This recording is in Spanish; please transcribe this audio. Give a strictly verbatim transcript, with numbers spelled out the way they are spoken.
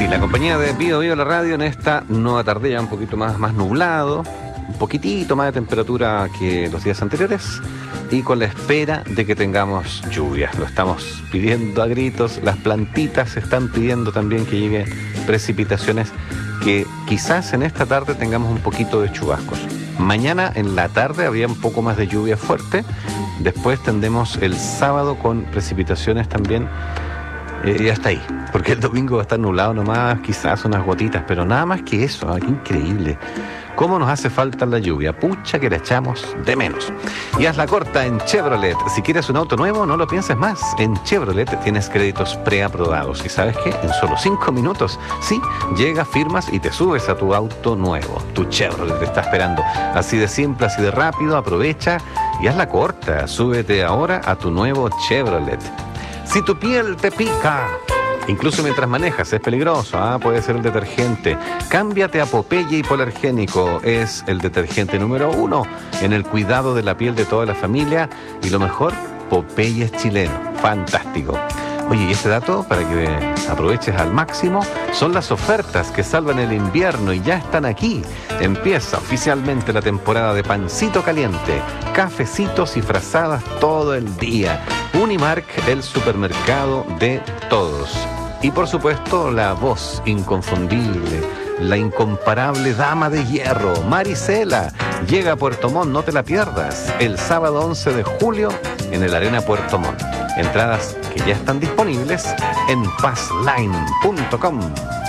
la compañía de Bio Bio la radio en esta nueva tarde ya un poquito más, más nublado, un poquitito más de temperatura que los días anteriores y con la espera de que tengamos lluvia. Lo estamos pidiendo a gritos, las plantitas están pidiendo también que lleguen precipitaciones, que quizás en esta tarde tengamos un poquito de chubascos. Mañana en la tarde habría un poco más de lluvia fuerte, después tendremos el sábado con precipitaciones también. Eh, y hasta ahí, porque el domingo va a estar nublado nomás, quizás unas gotitas, pero nada más que eso. ¿eh? Qué increíble. ¿Cómo nos hace falta la lluvia? Pucha que la echamos de menos. Y hazla corta en Chevrolet. Si quieres un auto nuevo, no lo pienses más. En Chevrolet tienes créditos preaprobados. ¿Y sabes qué? En solo cinco minutos, sí, llegas, firmas y te subes a tu auto nuevo. Tu Chevrolet te está esperando. Así de simple, así de rápido, aprovecha y hazla corta. Súbete ahora a tu nuevo Chevrolet. Si tu piel te pica, incluso mientras manejas, es peligroso, ¿ah? Puede ser el detergente. Cámbiate a Popeye Hipoalergénico. Es el detergente número uno en el cuidado de la piel de toda la familia. Y lo mejor, Popeye es chileno. Fantástico. Oye, y este dato, para que aproveches al máximo, son las ofertas que salvan el invierno y ya están aquí. Empieza oficialmente la temporada de pancito caliente, cafecitos y frazadas todo el día. Unimark, el supermercado de todos. Y por supuesto, la voz inconfundible, la incomparable dama de hierro, Marisela, llega a Puerto Montt, no te la pierdas, el sábado once de julio en el Arena Puerto Montt. Entradas que ya están disponibles en pazline punto com.